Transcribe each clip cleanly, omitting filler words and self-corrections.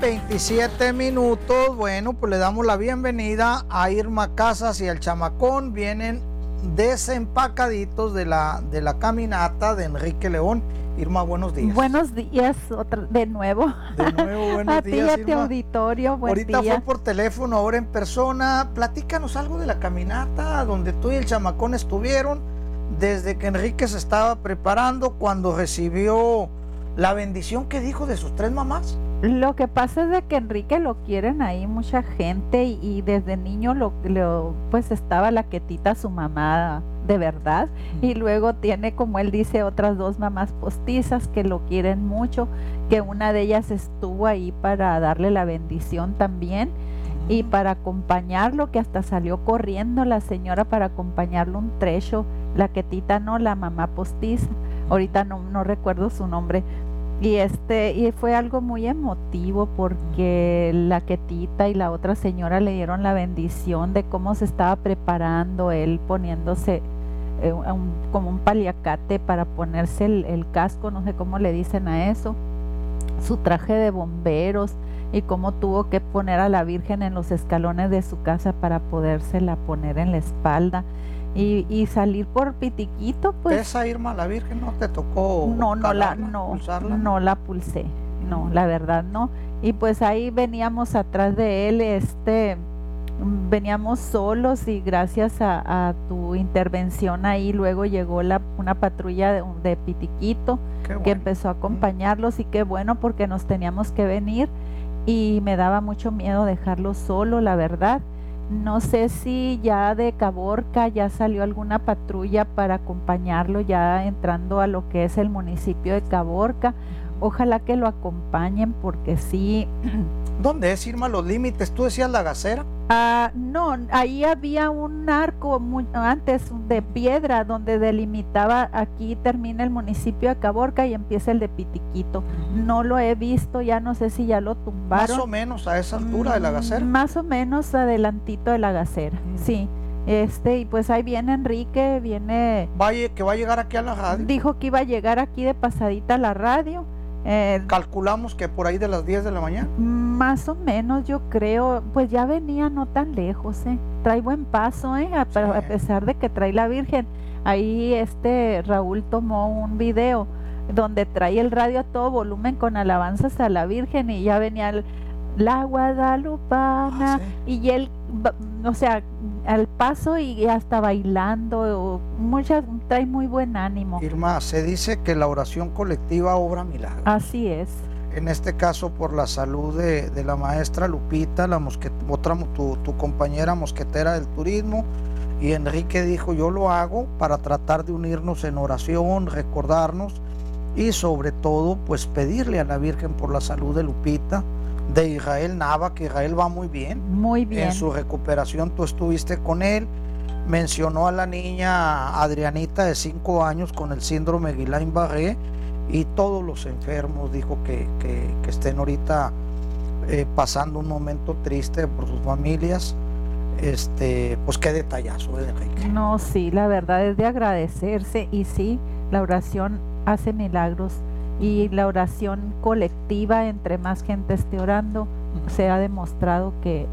27 minutos. Bueno, pues le damos la bienvenida a Irma Casas y al Chamacón. Vienen desempacaditos de la caminata de Enrique León. Irma, buenos días. Buenos días, de nuevo. De nuevo, buenos a días, ti y a tu Irma. auditorio, buen Ahorita día. fue por teléfono, ahora en persona. Platícanos algo de la caminata donde tú y el Chamacón estuvieron desde que Enrique se estaba preparando, cuando recibió la bendición que dijo de sus 3 mamás. Lo que pasa es de que Enrique lo quieren ahí mucha gente y desde niño pues estaba la Quetita, su mamá de verdad, y luego tiene, como él dice, otras 2 mamás postizas que lo quieren mucho, que una de ellas estuvo ahí para darle la bendición también y para acompañarlo, que hasta salió corriendo la señora para acompañarlo un trecho. La Quetita no, la mamá postiza, ahorita no recuerdo su nombre. Y fue algo muy emotivo porque la Quetita y la otra señora le dieron la bendición de cómo se estaba preparando él, poniéndose como un paliacate para ponerse el casco, no sé cómo le dicen a eso, su traje de bomberos, y cómo tuvo que poner a la Virgen en los escalones de su casa para podérsela poner en la espalda. Y salir por Pitiquito, pues. ¿Esa Irma, la Virgen, no te tocó? No la pulsé, no, la verdad no. Y pues ahí veníamos atrás de él, veníamos solos, y gracias a tu intervención ahí luego llegó una patrulla de Pitiquito, bueno, que empezó a acompañarlos, y qué bueno, porque nos teníamos que venir y me daba mucho miedo dejarlo solo, la verdad. No sé si ya de Caborca ya salió alguna patrulla para acompañarlo, ya entrando a lo que es el municipio de Caborca. Ojalá que lo acompañen, porque sí. ¿Dónde es, Irma, los límites? ¿Tú decías La Gacera? No, ahí había un arco antes de piedra donde delimitaba, aquí termina el municipio de Caborca y empieza el de Pitiquito. No lo he visto, ya no sé si ya lo tumbaron. Más o menos a esa altura de La Gacera. Más o menos adelantito de La Gacera, sí. Y pues ahí viene Enrique, que va a llegar aquí a la radio. Dijo que iba a llegar aquí de pasadita a la radio. Calculamos que por ahí de las 10 de la mañana. Más o menos, yo creo, pues ya venía no tan lejos, trae buen paso, a pesar de que trae la Virgen. Ahí Raúl tomó un video donde trae el radio a todo volumen con alabanzas a la Virgen, y ya venía la guadalupana, y él, o sea, al paso y hasta bailando, trae muy buen ánimo. Irma, se dice que la oración colectiva obra milagros. Así es. En este caso por la salud de la maestra Lupita, tu compañera mosquetera del turismo, y Enrique dijo: yo lo hago para tratar de unirnos en oración, recordarnos, y sobre todo pues pedirle a la Virgen por la salud de Lupita, de Israel Nava, que Israel va muy bien. Muy bien. En su recuperación tú estuviste con él. Mencionó a la niña Adrianita de 5 años con el síndrome Guillain-Barré, y todos los enfermos, dijo que estén ahorita pasando un momento triste por sus familias. Pues qué detallazo, Enrique. No, sí, la verdad es de agradecerse, y sí, la oración hace milagros, y la oración colectiva, entre más gente esté orando, se ha demostrado que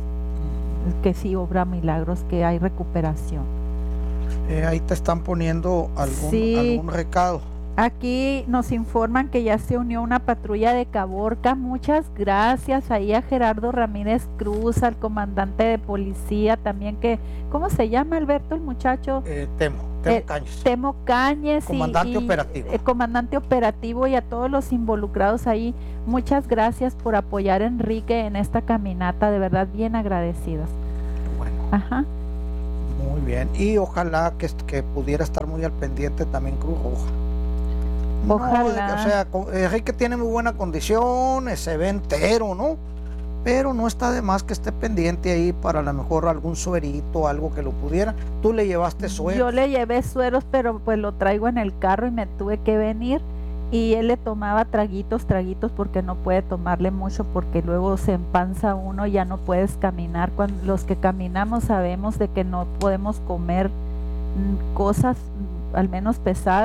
sí obra milagros, que hay recuperación. Ahí te están poniendo algún recado. Aquí nos informan que ya se unió una patrulla de Caborca. Muchas gracias ahí a Gerardo Ramírez Cruz, al comandante de policía también, ¿cómo se llama, Alberto, el muchacho? Temo Cáñez. Comandante operativo. Comandante operativo, y a todos los involucrados ahí. Muchas gracias por apoyar a Enrique en esta caminata, de verdad bien agradecidas. Bueno. Ajá. Muy bien, y ojalá que pudiera estar muy al pendiente también Cruz Roja. Ojalá. Enrique tiene muy buena condición, se ve entero, ¿no? Pero no está de más que esté pendiente ahí para a lo mejor algún suerito, algo que lo pudiera. ¿Tú le llevaste sueros? Yo le llevé sueros, pero pues lo traigo en el carro y me tuve que venir, y él le tomaba traguitos, porque no puede tomarle mucho, porque luego se empanza uno y ya no puedes caminar. Cuando los que caminamos sabemos de que no podemos comer cosas al menos pesadas,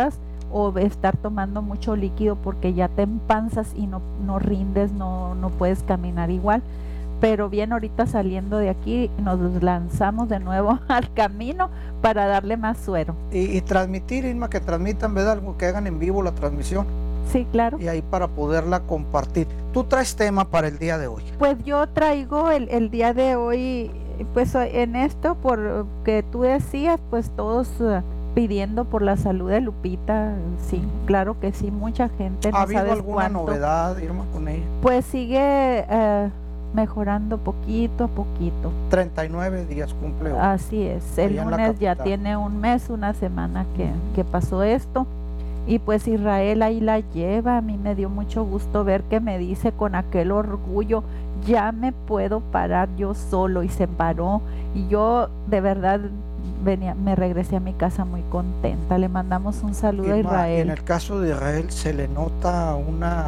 o estar tomando mucho líquido porque ya te empanzas y no rindes, no puedes caminar igual. Pero bien, ahorita saliendo de aquí nos lanzamos de nuevo al camino para darle más suero. Y transmitir, Irma, que transmitan, ¿verdad? Algo que hagan en vivo la transmisión. Sí, claro. Y ahí para poderla compartir. ¿Tú traes tema para el día de hoy? Pues yo traigo el día de hoy, pues en esto, por que tú decías, pues todos pidiendo por la salud de Lupita. Sí, claro que sí, mucha gente. ¿Ha habido alguna novedad, Irma, con ella? Pues sigue mejorando poquito a poquito. 39 días cumple hoy. Así es, el lunes ya tiene un mes, una semana que pasó esto. Y pues Israel ahí la lleva. A mí me dio mucho gusto ver que me dice con aquel orgullo, ya me puedo parar yo solo, y se paró. Y yo de verdad me regresé a mi casa muy contenta. Le mandamos un saludo a Israel. En el caso de Israel se le nota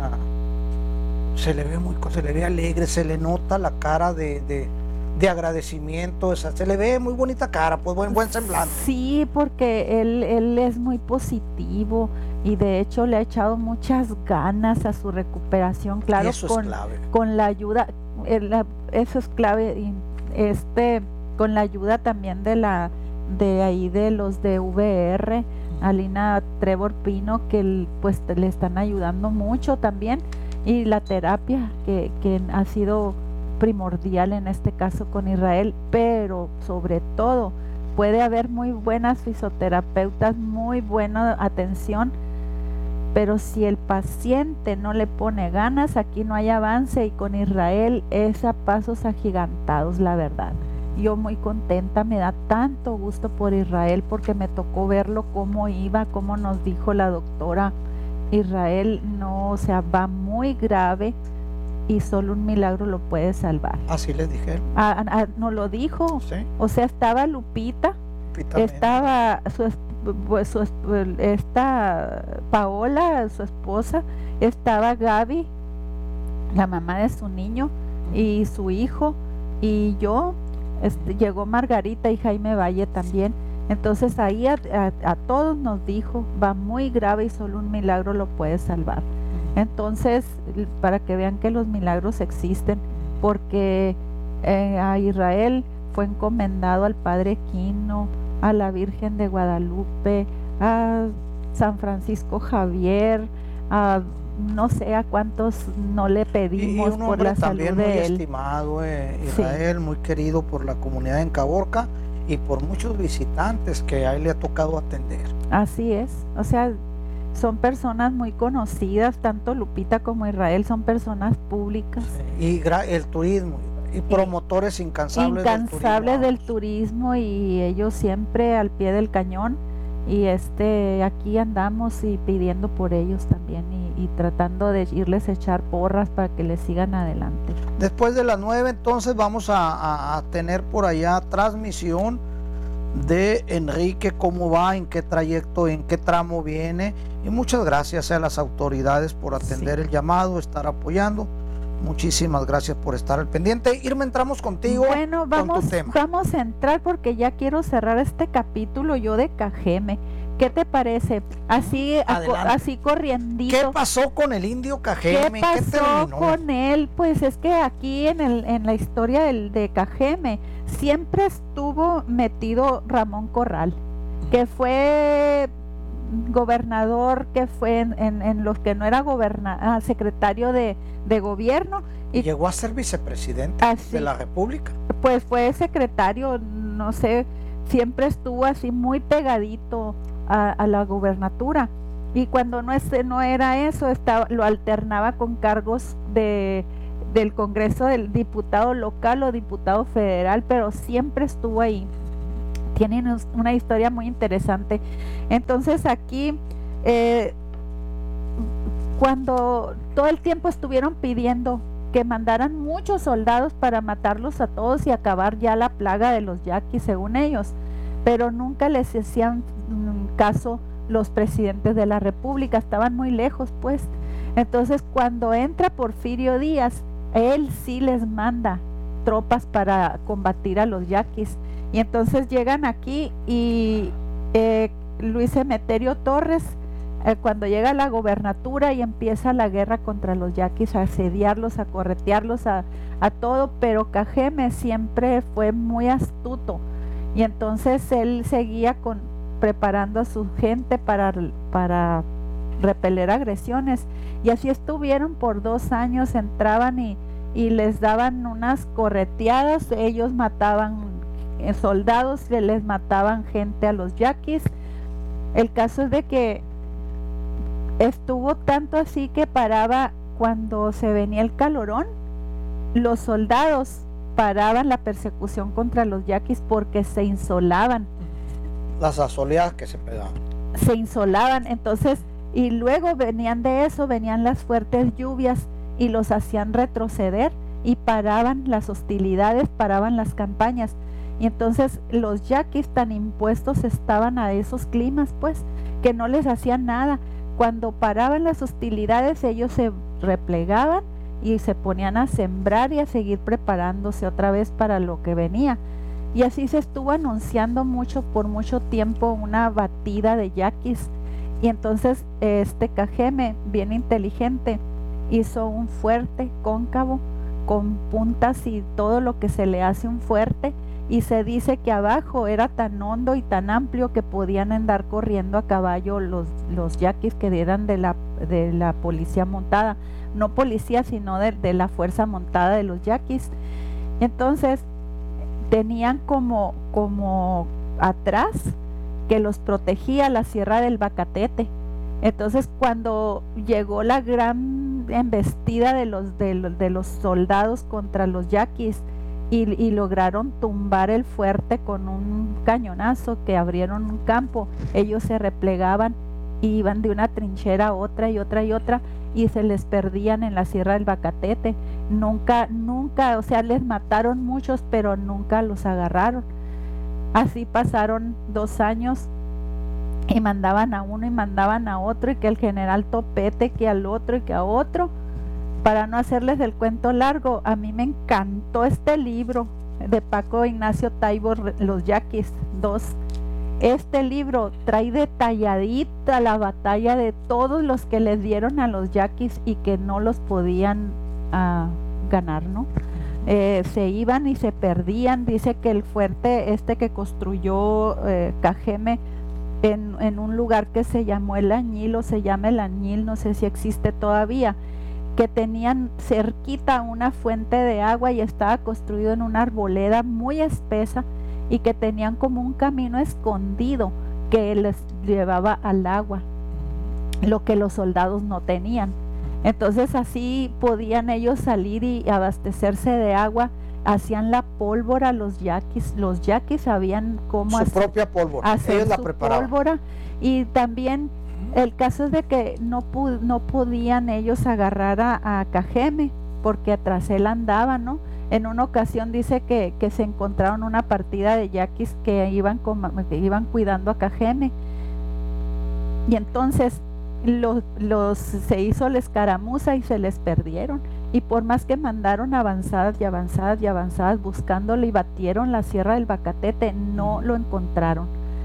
se le ve alegre, se le nota la cara de agradecimiento, se le ve muy bonita cara, pues buen semblante. Sí, porque él es muy positivo y de hecho le ha echado muchas ganas a su recuperación, claro, eso es clave. Con la ayuda, eso es clave, y con la ayuda también de los de VR, Alina Trevor Pino, que pues le están ayudando mucho también, y la terapia que ha sido primordial en este caso con Israel, pero sobre todo puede haber muy buenas fisioterapeutas, muy buena atención, pero si el paciente no le pone ganas, aquí no hay avance, y con Israel es a pasos agigantados, la verdad. Yo muy contenta, me da tanto gusto por Israel porque me tocó verlo cómo iba, como nos dijo la doctora. Israel va muy grave y solo un milagro lo puede salvar. Así les dijeron. No lo dijo. ¿Sí? O sea, estaba Lupita estaba esta Paola, su esposa, estaba Gaby, la mamá de su niño, y su hijo, y yo, llegó Margarita y Jaime Valle también. Entonces ahí a todos nos dijo, va muy grave y solo un milagro lo puede salvar. Entonces, para que vean que los milagros existen, porque a Israel fue encomendado al Padre Quino, a la Virgen de Guadalupe, a San Francisco Javier, a no sé a cuántos no le pedimos por la salud de él. Muy estimado, Israel, sí, muy querido por la comunidad en Caborca y por muchos visitantes que a él le ha tocado atender. Así es, o sea, son personas muy conocidas, tanto Lupita como Israel son personas públicas. Sí, y el turismo, y promotores incansables del turismo, y ellos siempre al pie del cañón, y aquí andamos y pidiendo por ellos también, y tratando de irles a echar porras para que les sigan adelante. Después de las 9 entonces vamos a tener por allá transmisión de Enrique, cómo va, en qué trayecto, en qué tramo viene, y muchas gracias a las autoridades por atender el llamado, estar apoyando. Muchísimas gracias por estar al pendiente. Irma, entramos contigo. Bueno, vamos a entrar porque ya quiero cerrar este capítulo yo de Cajeme. ¿Qué te parece? Así corriendito. ¿Qué pasó con el indio Cajeme? ¿Qué pasó con él? Pues es que aquí en la historia de Cajeme siempre estuvo metido Ramón Corral, que fue gobernador, que fue en los que no era secretario de gobierno. Y llegó a ser vicepresidente de la República. Pues fue secretario, no sé, siempre estuvo así muy pegadito a la gubernatura, y cuando no era eso, lo alternaba con cargos del Congreso, del diputado local o diputado federal, pero siempre estuvo ahí. Tienen una historia muy interesante. Entonces aquí, cuando todo el tiempo estuvieron pidiendo que mandaran muchos soldados para matarlos a todos y acabar ya la plaga de los yaquis, según ellos, pero nunca les hacían caso los presidentes de la República, estaban muy lejos, pues. Entonces, cuando entra Porfirio Díaz, él sí les manda tropas para combatir a los yaquis, y entonces llegan aquí, y Luis Emeterio Torres cuando llega a la gobernatura y empieza la guerra contra los yaquis, a asediarlos, a corretearlos, a todo, pero Cajeme siempre fue muy astuto y entonces él seguía preparando a su gente para repeler agresiones, y así estuvieron por 2 años. Entraban y les daban unas correteadas, ellos mataban soldados, les mataban gente a los yaquis. El caso es de que estuvo tanto así que paraba cuando se venía el calorón, los soldados paraban la persecución contra los yaquis porque se insolaban. Las asoleadas que se pegaban. Se insolaban, entonces, y luego venían las fuertes lluvias y los hacían retroceder y paraban las hostilidades, paraban las campañas. Y entonces los yaquis tan impuestos estaban a esos climas, pues, que no les hacían nada. Cuando paraban las hostilidades, ellos se replegaban y se ponían a sembrar y a seguir preparándose otra vez para lo que venía. Y así se estuvo anunciando por mucho tiempo una batida de yaquis. Y entonces Cajeme, bien inteligente, hizo un fuerte cóncavo con puntas y todo lo que se le hace un fuerte, y se dice que abajo era tan hondo y tan amplio que podían andar corriendo a caballo los yaquis que eran de la policía montada, no policía sino de la fuerza montada de los yaquis. Entonces tenían como atrás que los protegía la Sierra del Bacatete. Entonces cuando llegó la gran embestida de los soldados contra los yaquis y lograron tumbar el fuerte con un cañonazo que abrieron un campo, ellos se replegaban y iban de una trinchera a otra y otra y otra, y se les perdían en la Sierra del Bacatete. Nunca, o sea, les mataron muchos, pero nunca los agarraron. Así pasaron 2 años y mandaban a uno y mandaban a otro, y que el general Topete, que al otro y que a otro. Para no hacerles el cuento largo, a mí me encantó este libro de Paco Ignacio Taibo, Los Yaquis 2. Este libro trae detalladita la batalla de todos los que les dieron a los yaquis y que no los podían ganar, ¿no? Se iban y se perdían. Dice que el fuerte que construyó Cajeme en un lugar que se llamó El Añil, o se llama El Añil, no sé si existe todavía, que tenían cerquita una fuente de agua y estaba construido en una arboleda muy espesa, y que tenían como un camino escondido que les llevaba al agua, lo que los soldados no tenían. Entonces así podían ellos salir y abastecerse de agua. Hacían la pólvora los yaquis sabían cómo su propia pólvora, ellos la preparaban. Pólvora. Y también el caso es de que no podían ellos agarrar a Cajeme porque atrás él andaba, ¿no? En una ocasión dice que se encontraron una partida de yaquis que iban cuidando a Cajeme, y entonces se hizo la escaramuza y se les perdieron, y por más que mandaron avanzadas y avanzadas y avanzadas buscándolo, y batieron la Sierra del Bacatete, no lo encontraron.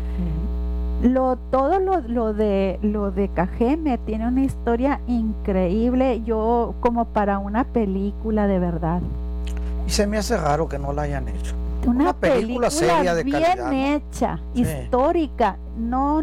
Todo lo de Cajeme tiene una historia increíble, como para una película de verdad. Y se me hace raro que no la hayan hecho. Una película seria de bien calidad, ¿no? hecha, Sí. histórica. No.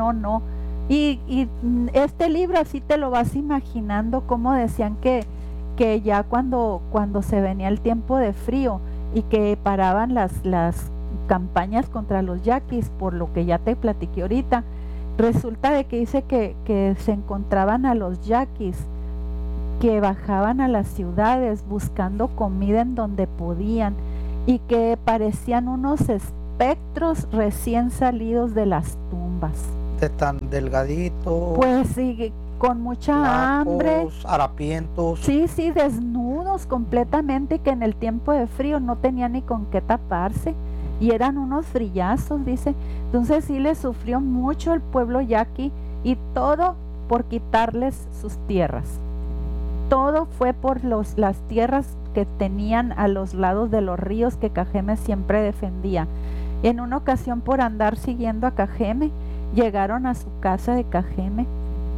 Y este libro así te lo vas imaginando, como decían que ya cuando se venía el tiempo de frío y que paraban las campañas contra los yaquis, por lo que ya te platiqué ahorita, resulta de que dice que se encontraban a los yaquis que bajaban a las ciudades buscando comida en donde podían, y que parecían unos espectros recién salidos de las tumbas. De tan delgadito. Pues sí, con mucha flacos, hambre. harapientos. Sí, desnudos completamente, y que en el tiempo de frío no tenían ni con qué taparse, y eran unos frillazos, dice. Entonces sí les sufrió mucho el pueblo yaqui, y todo por quitarles sus tierras. Todo fue por las tierras que tenían a los lados de los ríos que Cajeme siempre defendía. En una ocasión, por andar siguiendo a Cajeme, llegaron a su casa de Cajeme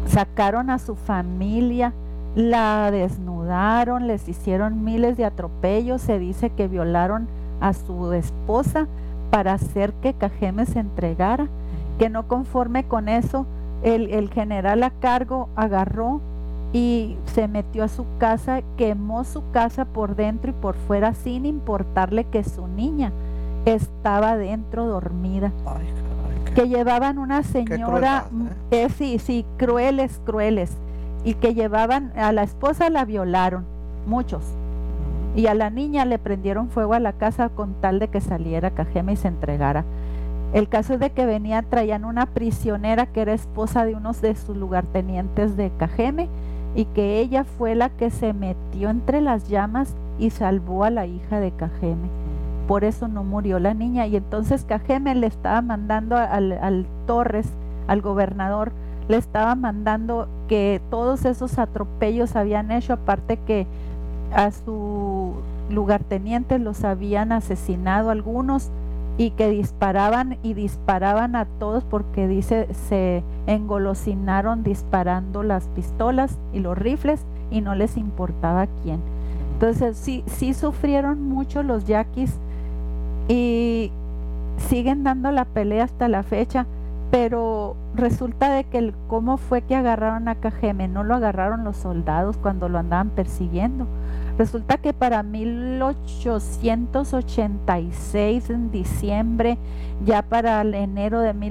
sacaron a su familia, la desnudaron, les hicieron miles de atropellos. Se dice que violaron a su esposa para hacer que Cajeme se entregara, que no conforme con eso, el general a cargo agarró y se metió a su casa, quemó su casa por dentro y por fuera, sin importarle que su niña estaba dentro dormida. Ay, caray, Que llevaban una señora, crueldad, sí, crueles, y que llevaban a la esposa, la violaron, muchos, y a la niña le prendieron fuego a la casa con tal de que saliera Cajeme y se entregara. El caso es de que traían una prisionera que era esposa de unos de sus lugartenientes de Cajeme, y que ella fue la que se metió entre las llamas y salvó a la hija de Cajeme. Por eso no murió la niña. Y entonces Cajeme le estaba mandando al Torres, al gobernador, le estaba mandando que todos esos atropellos habían hecho, aparte que a su lugartenientes los habían asesinado algunos, y que disparaban a todos, porque dice se engolosinaron disparando las pistolas y los rifles y no les importaba quién. Entonces sí sufrieron mucho los yaquis y siguen dando la pelea hasta la fecha. Pero resulta de que cómo fue que agarraron a Cajeme, no lo agarraron los soldados cuando lo andaban persiguiendo. Resulta que para 1886, en diciembre, ya para el enero de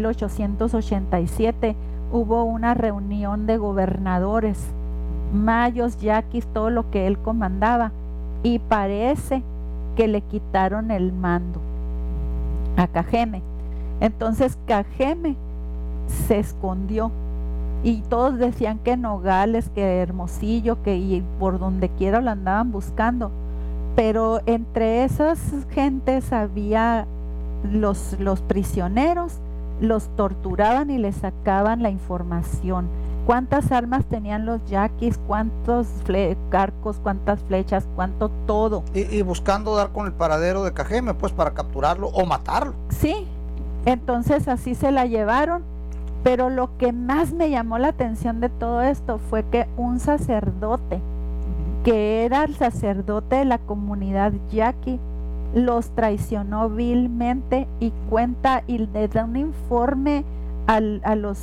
1887, hubo una reunión de gobernadores, mayos, yaquis, todo lo que él comandaba, y parece que le quitaron el mando a Cajeme. Entonces Cajeme se escondió y todos decían que Nogales, que Hermosillo, y por donde quiera lo andaban buscando, pero entre esas gentes había los prisioneros, los torturaban y les sacaban la información. Cuántas armas tenían los yaquis, cuántos arcos, cuántas flechas, cuánto todo. Y buscando dar con el paradero de Cajeme, pues, para capturarlo o matarlo. Sí, entonces así se la llevaron. Pero lo que más me llamó la atención de todo esto fue que un sacerdote, que era el sacerdote de la comunidad yaqui, los traicionó vilmente, y cuenta y le da un informe al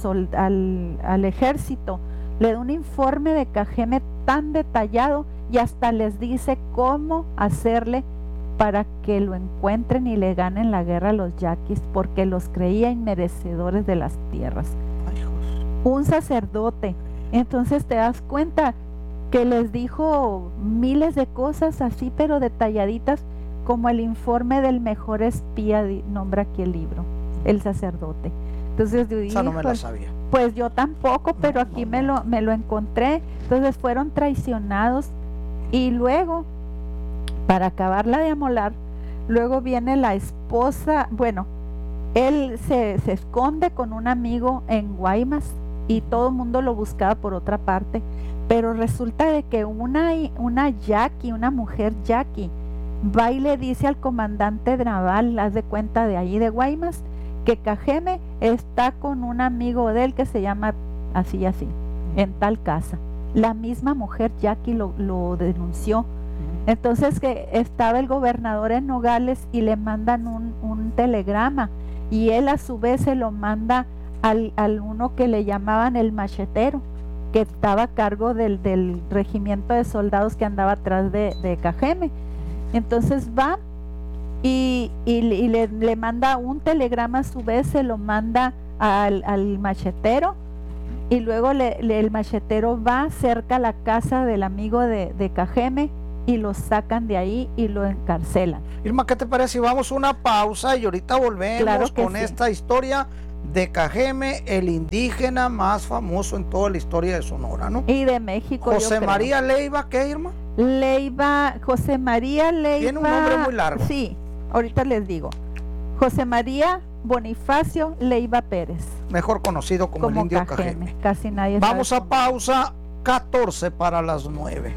ejército, le da un informe de Cajeme tan detallado, y hasta les dice cómo hacerle para que lo encuentren y le ganen la guerra a los yaquis, porque los creía inmerecedores de las tierras. Ay, un sacerdote. Entonces te das cuenta que les dijo miles de cosas así, pero detalladitas, como el informe del mejor espía, nombra aquí el libro, el sacerdote. Entonces yo dije, no me la sabía. Pues yo tampoco, pero aquí me lo encontré. Entonces fueron traicionados, y luego, para acabarla de amolar, luego viene la esposa. Bueno, él se esconde con un amigo en Guaymas, y todo el mundo lo buscaba por otra parte, pero resulta de que una yaqui, una mujer yaqui, va y le dice al comandante naval, haz de cuenta, de allí de Guaymas, que Cajeme está con un amigo de él que se llama así y así, en tal casa. La misma mujer yaqui lo denunció. Entonces que estaba el gobernador en Nogales y le mandan un telegrama, y él a su vez se lo manda al uno que le llamaban el machetero, que estaba a cargo del regimiento de soldados que andaba atrás de Cajeme. Entonces va y le manda un telegrama, a su vez se lo manda al machetero, y luego el machetero va cerca a la casa del amigo de Cajeme, y lo sacan de ahí y lo encarcelan. Irma, ¿qué te parece si vamos a una pausa y ahorita volvemos? Claro, con sí, esta historia de Cajeme, el indígena más famoso en toda la historia de Sonora, ¿no? Y de México. José María Leiva, ¿qué, Irma? José María Leiva. Tiene un nombre muy largo. Sí, ahorita les digo. José María Bonifacio Leiva Pérez, mejor conocido como el indio Cajeme. Casi nadie Vamos sabe a pausa, 14 para las 9.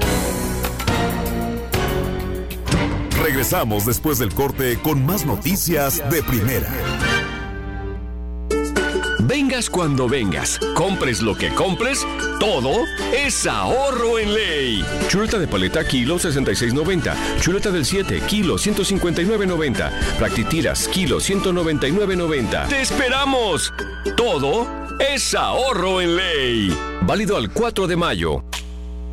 Regresamos después del corte con más noticias de primera. Vengas cuando vengas, compres lo que compres, todo es ahorro en ley. Chuleta de paleta kilo 66.90, chuleta del 7 kilo 159.90, Practitiras kilo 199.90. ¡Te esperamos! Todo es ahorro en ley. Válido al 4 de mayo.